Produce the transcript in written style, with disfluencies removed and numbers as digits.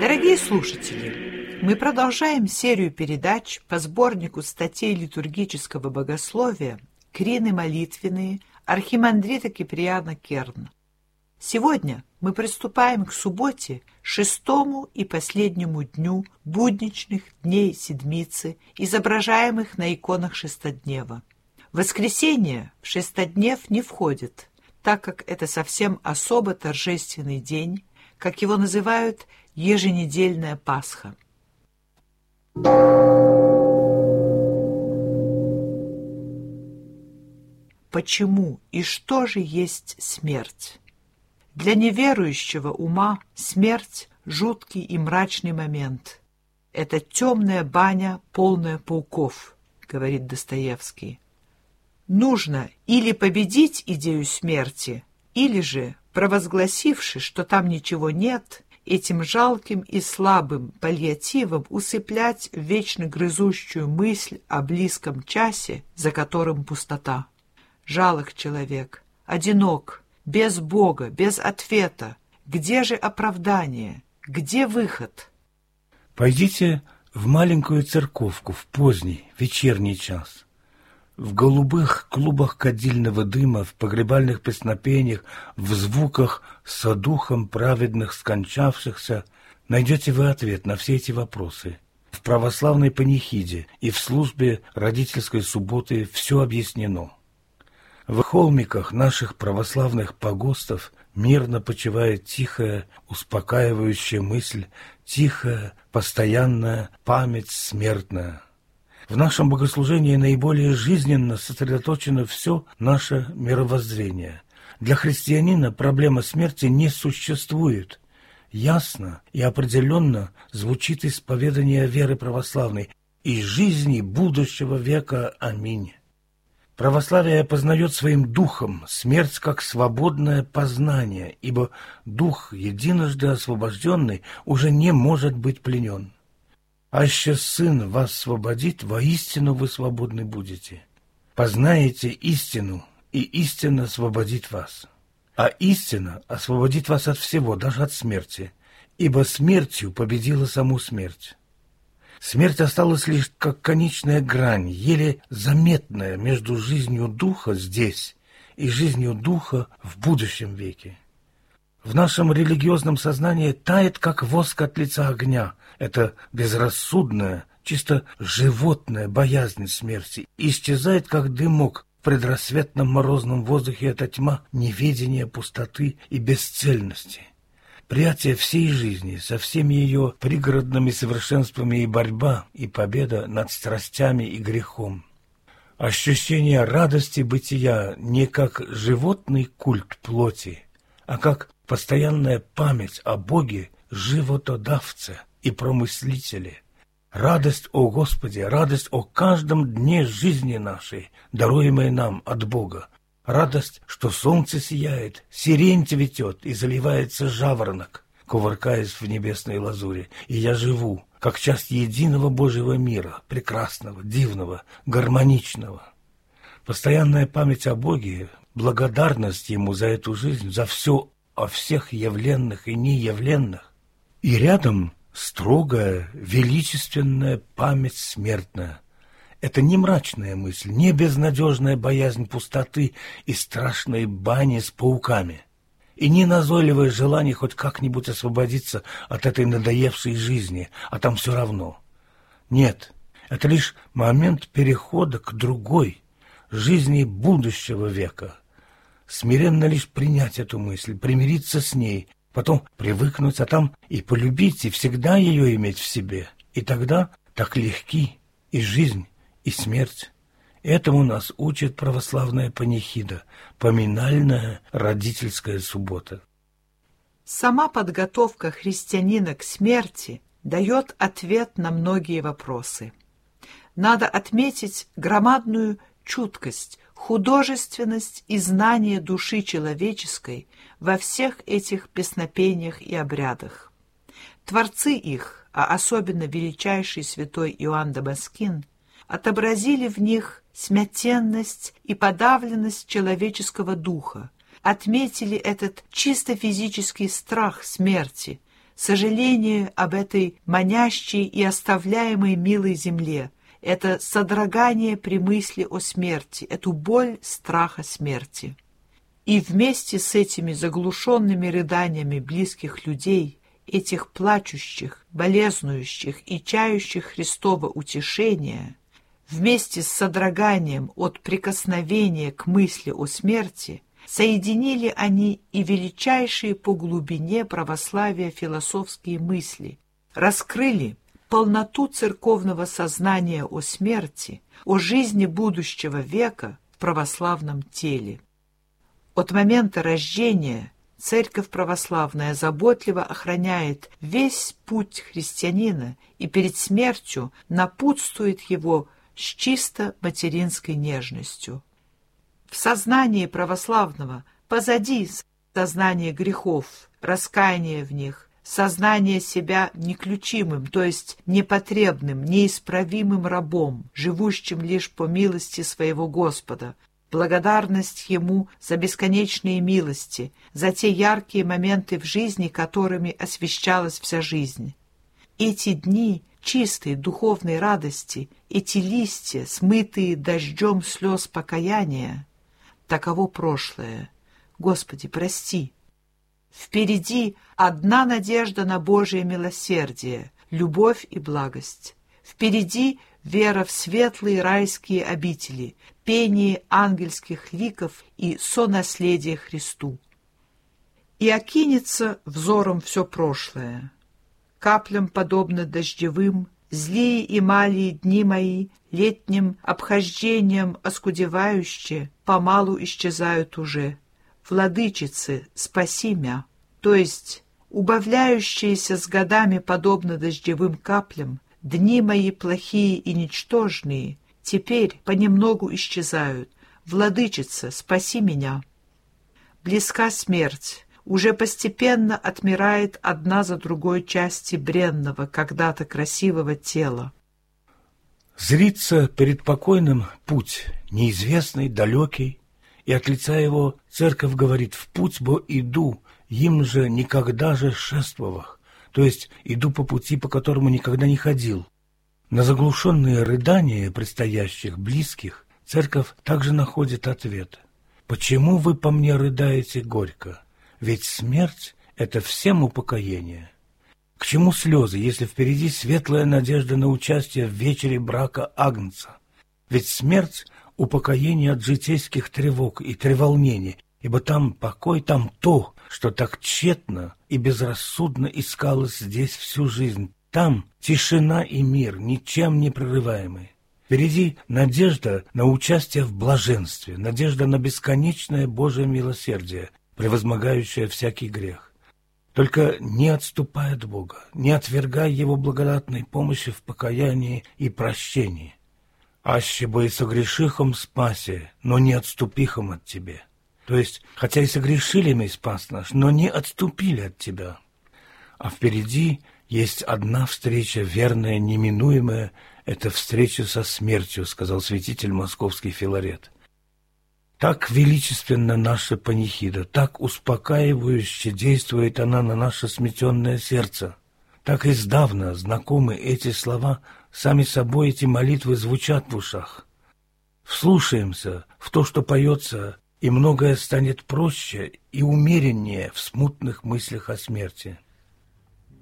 Дорогие слушатели, мы продолжаем серию передач по сборнику статей литургического богословия «Крины молитвенные» архимандрита Киприана Керна. Сегодня мы приступаем к субботе, шестому и последнему дню будничных дней Седмицы, изображаемых на иконах Шестоднева. Воскресенье в Шестоднев не входит, так как это совсем особо торжественный день, как его называют еженедельная Пасха. Почему и что же есть смерть? Для неверующего ума смерть – жуткий и мрачный момент. Это темная баня, полная пауков, говорит Достоевский. Нужно или победить идею смерти, или же, провозгласивши, что там ничего нет, этим жалким и слабым паллиативом усыплять вечно грызущую мысль о близком часе, за которым пустота. Жалок человек, одинок, без Бога, без ответа. Где же оправдание? Где выход? Пойдите в маленькую церковку в поздний вечерний час. В голубых клубах кадильного дыма, в погребальных песнопениях, в звуках со духом праведных скончавшихся найдете вы ответ на все эти вопросы. В православной панихиде и в службе родительской субботы все объяснено. В холмиках наших православных погостов мирно почивает тихая, успокаивающая мысль, тихая, постоянная память смертная. В нашем богослужении наиболее жизненно сосредоточено все наше мировоззрение. Для христианина проблема смерти не существует. Ясно и определенно звучит исповедание веры православной и жизни будущего века. Аминь. Православие познает своим духом смерть как свободное познание, ибо дух, единожды освобожденный, уже не может быть пленен. Аще Сын вас освободит, воистину вы свободны будете. Познаете истину, и истина освободит вас. А истина освободит вас от всего, даже от смерти, ибо смертью победила саму смерть. Смерть осталась лишь как конечная грань, еле заметная между жизнью духа здесь и жизнью духа в будущем веке. В нашем религиозном сознании тает, как воск от лица огня, эта безрассудная, чисто животная боязнь смерти. Исчезает, как дымок в предрассветном морозном воздухе, эта тьма неведения, пустоты и бесцельности. Приятие всей жизни со всеми ее пригородными совершенствами и борьба, и победа над страстями и грехом. Ощущение радости бытия не как животный культ плоти, а как постоянная память о Боге, животодавце и промыслителе. Радость о Господе, радость о каждом дне жизни нашей, даруемой нам от Бога. Радость, что солнце сияет, сирень цветет и заливается жаворонок, кувыркаясь в небесной лазури, и я живу, как часть единого Божьего мира, прекрасного, дивного, гармоничного. Постоянная память о Боге, благодарность Ему за эту жизнь, за все о всех явленных и неявленных, и рядом строгая, величественная память смертная. Это не мрачная мысль, не безнадежная боязнь пустоты и страшной бани с пауками, и не назойливое желание хоть как-нибудь освободиться от этой надоевшей жизни, а там все равно. Нет, это лишь момент перехода к другой, жизни будущего века. Смиренно лишь принять эту мысль, примириться с ней, потом привыкнуть, а там и полюбить, и всегда ее иметь в себе. И тогда так легки и жизнь, и смерть. Этому нас учит православная панихида, поминальная родительская суббота. Сама подготовка христианина к смерти дает ответ на многие вопросы. Надо отметить громадную чуткость, художественность и знание души человеческой во всех этих песнопениях и обрядах. Творцы их, а особенно величайший святой Иоанн Дамаскин, отобразили в них смятенность и подавленность человеческого духа, отметили этот чисто физический страх смерти, сожаление об этой манящей и оставляемой милой земле, это содрогание при мысли о смерти, эту боль страха смерти. И вместе с этими заглушенными рыданиями близких людей, этих плачущих, болезнующих и чающих Христова утешения, вместе с содроганием от прикосновения к мысли о смерти, соединили они и величайшие по глубине православия философские мысли, раскрыли полноту церковного сознания о смерти, о жизни будущего века в православном теле. От момента рождения Церковь православная заботливо охраняет весь путь христианина и перед смертью напутствует его с чисто материнской нежностью. В сознании православного позади сознание грехов, раскаяние в них, сознание себя неключимым, то есть непотребным, неисправимым рабом, живущим лишь по милости своего Господа, благодарность Ему за бесконечные милости, за те яркие моменты в жизни, которыми освещалась вся жизнь. Эти дни чистой духовной радости, эти листья, смытые дождем слез покаяния, таково прошлое. Господи, прости. Впереди одна надежда на Божие милосердие, любовь и благость. Впереди вера в светлые райские обители, пение ангельских ликов и сонаследие Христу. И окинется взором все прошлое. Каплям, подобно дождевым, злые и малые дни мои, летним обхождением оскудевающие, помалу исчезают уже. Владычице, спаси мя, то есть убавляющиеся с годами, подобно дождевым каплям, дни мои плохие и ничтожные теперь понемногу исчезают. Владычица, спаси меня. Близка смерть, уже постепенно отмирает одна за другой части бренного, когда-то красивого тела. Зрится перед покойным путь, неизвестный, далекий, и от лица его церковь говорит: «В путь бо иду, им же никогда же шествовах», то есть иду по пути, по которому никогда не ходил. На заглушенные рыдания предстоящих близких церковь также находит ответ. «Почему вы по мне рыдаете горько? Ведь смерть — это всем упокоение. К чему слезы, если впереди светлая надежда на участие в вечере брака Агнца? Ведь смерть — упокоение от житейских тревог и треволнений, ибо там покой, там то, что так тщетно и безрассудно искалось здесь всю жизнь. Там тишина и мир, ничем не прерываемые. Впереди надежда на участие в блаженстве, надежда на бесконечное Божие милосердие, превозмогающее всякий грех. Только не отступай от Бога, не отвергай Его благодатной помощи в покаянии и прощении. Аще бы и согрешихом спасе, но не отступихом от Тебе. То есть, хотя и согрешили мы спас наш, но не отступили от Тебя. А впереди есть одна встреча, верная, неминуемая, это встреча со смертью, сказал святитель московский Филарет. Так величественно наша панихида, так успокаивающе действует она на наше сметенное сердце. Так издавна знакомы эти слова, сами собой эти молитвы звучат в ушах. Вслушаемся в то, что поется, и многое станет проще и умереннее в смутных мыслях о смерти.